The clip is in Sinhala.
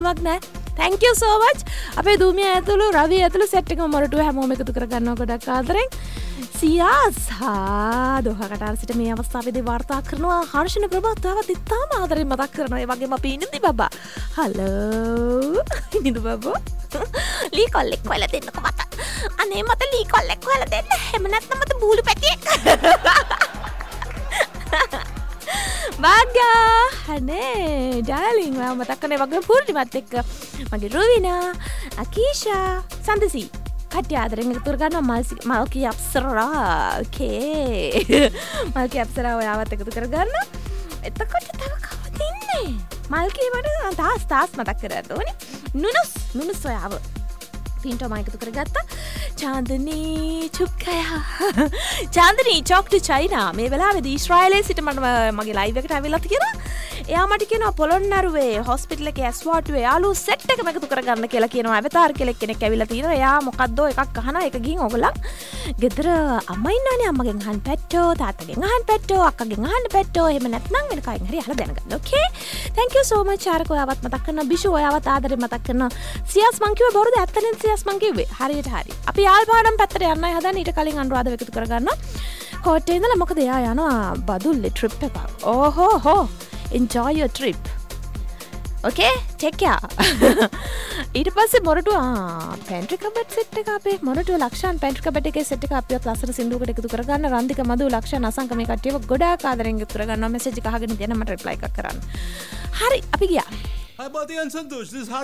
නෑ. Thank you so much. අපේ දූමිය ඇතුළු රවි ඇතුළු සෙට් එකම මොරටුව හැමෝම එකතු කරගන්නවා ගොඩක් ආදරෙන්. සියාසා දෝහකට සිට මේ අවස්ථාවේදී වාර්තා කරනවා හර්ෂණ ප්‍රභාතාවත් ඉතාම ආදරෙන් මතක් කරනවා. ඒ වගේම අපි ඉන්නදි බබා. හලෝ. ඉන්නද බබා? ලී කොල්ලෙක් හොයලා දෙන්නකෝ මට. අනේ මට ලී කොල්ලෙක් හොයලා දෙන්න. එහෙම නැත්නම් මට බූලු පැටියෙක්. Baga, hane, darling, mata kane wagge purnimat ekka mage Rovina, Akisha, Sandasi. Katti ආදරෙන් එකතු කරගන්නවා මල්කි අප්සරා. ඕකේ. මල්කි අප්සරා ඔයාවත් එකතු කරගන්න. එතකොට තව කවුද ඉන්නේ? මල්කි මට තාස් මතක් කරගන්න ඕනේ. නුනුස් ඔයාව. පින්ටෝ මම එකතු කරගත්තා. චාන්දනී චුක්කයා. චාන්දනී චොක් ටු චයිනා. මේ වෙලාවේදී ඊශ්‍රායලයේ සිට මට මගේ ලයිව් එකට ඇවිල්ලා තියෙනවා. එයා මට කියනවා පොළොන්නරුවේ හොස්පිටල් එකේ ඇස්වාටුවේ යාළු සෙට් එකම එකතු කරගන්න කියලා කියනවා. අවතාර කියලා කෙනෙක් ඇවිල්ලා තියෙනවා. එයා මොකද්දෝ එකක් අහනවා. ඒක ගිහින් ඕගොල්ලන් ගෙදර අම්මා ඉන්නවනේ. අම්මගෙන් අහන්න පැට්ටෝ, තාත්තගෙන් අහන්න පැට්ටෝ, අක්කගෙන් අහන්න පැට්ටෝ. එහෙම නැත්නම් වෙන කයින් හරි අහලා දැනගන්න. ඕකේ. thank you so much ආරක ඔයාවත් මතක් කරනවා. බිෂු ඔයාවත් ආදරෙන් මතක් කරනවා. සියස් මං කිව්වේ බොරුද? ඇත්තනේ සියස් මං කිව්වේ. හරියට හරි. අපි යාල්පාඩම් පැත්තට යන්නයි හදන්නේ. ඊට කලින් අනුරාධ එකතු කරගන්න. කෝට්ටේ ඉඳලා මොකද එයා යනවා බදුල්ලේ ට්‍රිප් එකක්. ඕහෝ enjoy your trip. Okay, take care. ඊට පස්සේ මොරටුව pantry cupboard set එක අපේ මොරටුව ලක්ෂාන් pantry cupboard එකේ set එක අපිවත් ලස්සන සින්දුවකට එකතු කරගන්න. රන්දික මදු ලක්ෂාන් අසංක මේ කට්ටියව ගොඩාක් ආදරෙන් එකතු කරගන්නවා. message එක අහගෙන ඉඳන් මට reply එකක් කරන්න. හරි අපි ගියා. Hi Bati and Santosh, this is